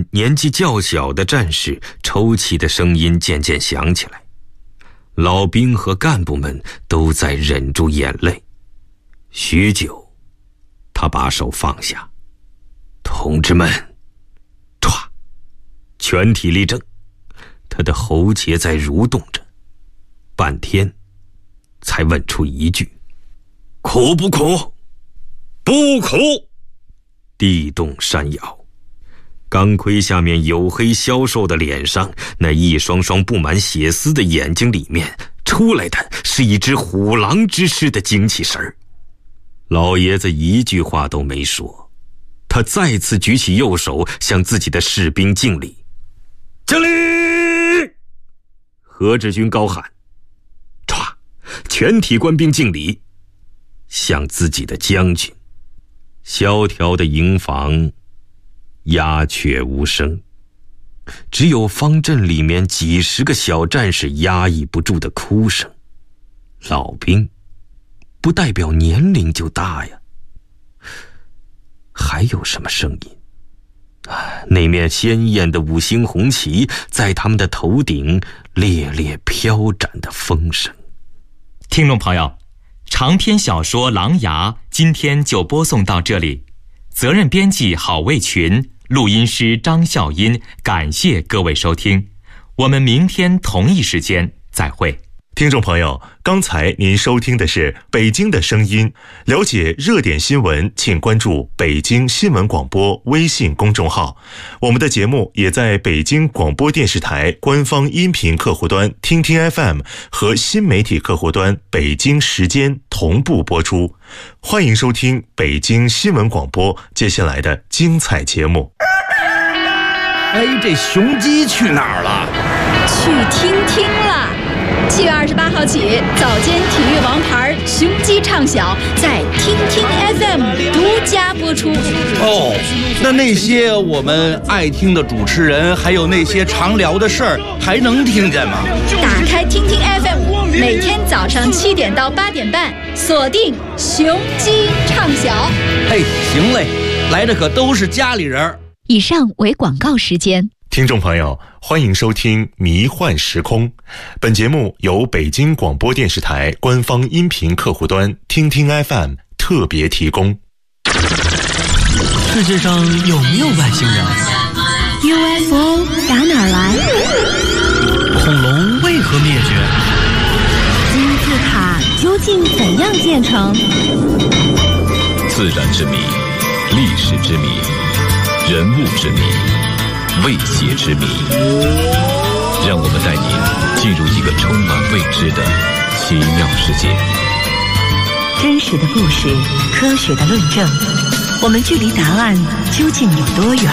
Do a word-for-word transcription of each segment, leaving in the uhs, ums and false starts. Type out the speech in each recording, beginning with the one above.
年纪较小的战士抽泣的声音渐渐响起来，老兵和干部们都在忍住眼泪。许久，他把手放下，同志们，歘，全体立正。他的喉结在蠕动着，半天才问出一句：苦不苦？不苦。地动山摇，钢盔下面黝黑消瘦的脸上，那一双双布满血丝的眼睛里面出来的是一只虎狼之势的精气神儿。老爷子一句话都没说，他再次举起右手向自己的士兵敬礼。敬礼！何志军高喊。唰，全体官兵敬礼，向自己的将军。萧条的营房鸦雀无声，只有方阵里面几十个小战士压抑不住的哭声。老兵不代表年龄就大呀。还有什么声音？那面鲜艳的五星红旗在他们的头顶猎猎飘展的风声。 听众朋友，长篇小说《狼牙》今天就播送到这里，责任编辑郝卫群，录音师张笑音，感谢各位收听，我们明天同一时间再会。 听众朋友，刚才您收听的是北京的声音。了解热点新闻，请关注北京新闻广播微信公众号。我们的节目也在北京广播电视台官方音频客户端听听 F M 和新媒体客户端北京时间同步播出。欢迎收听北京新闻广播接下来的精彩节目。 哎，这雄鸡去哪儿了？ 去听听了。七月二十八号起，早间体育王牌雄鸡唱晓在听听 F M 独家播出。 哦，那那些我们爱听的主持人，还有那些常聊的事儿，还能听见吗？ 打开听听 F M， 每天早上七点到八点半，锁定雄鸡唱晓。 嘿，行嘞，来的可都是家里人。 以上为广告时间。 听众朋友，欢迎收听《迷幻时空》。本节目由北京广播电视台官方音频客户端听听 F M 特别提供。 世界上有没有外星人？ U F O 打哪儿来？ 恐龙为何灭绝？ 金字塔究竟怎样建成？ 自然之谜，历史之谜，人物之谜，未解之谜，让我们带您进入一个充满未知的奇妙世界。 真实的故事，科学的论证，我们距离答案究竟有多远？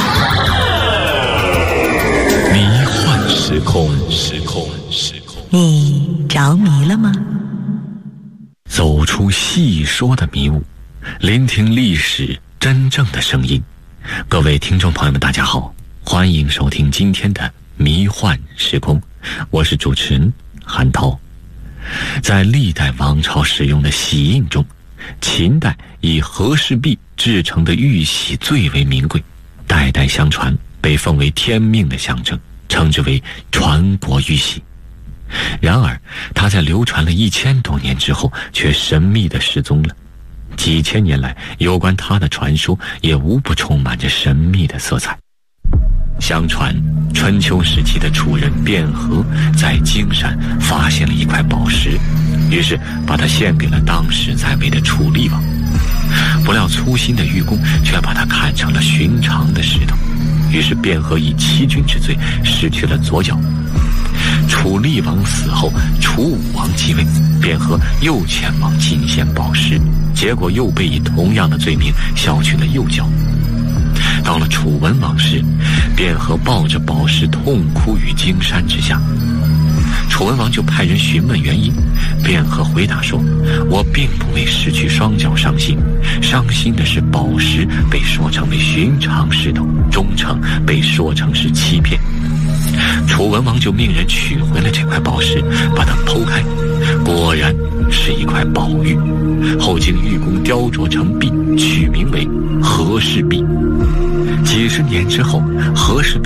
迷幻时空，时空，时空， 你着迷了吗？ 走出细说的迷雾，聆听历史真正的声音。各位听众朋友们，大家好，欢迎收听今天的迷幻时空，我是主持人韩涛。在历代王朝使用的玺印中，秦代以和氏璧制成的玉玺最为名贵，代代相传，被奉为天命的象征，称之为传国玉玺。然而它在流传了一千多年之后，却神秘地失踪了。几千年来，有关它的传说也无不充满着神秘的色彩。相传春秋时期的楚人卞和在荆山发现了一块宝石，于是把它献给了当时在位的楚厉王。不料粗心的玉工却把它看成了寻常的石头，于是卞和以欺君之罪失去了左脚。楚厉王死后，楚武王继位，卞和又前往进献宝石，结果又被以同样的罪名削去了右脚。到了楚文王时，卞和抱着宝石痛哭于荆山之下。楚文王就派人询问原因，卞和回答说：我并不为失去双脚伤心，伤心的是宝石被说成为寻常石头，忠诚被说成是欺骗。楚文王就命人取回了这块宝石，把它剖开，果然是一块宝玉，后经玉工雕琢成璧，取名为和氏璧。几十年之后，和氏璧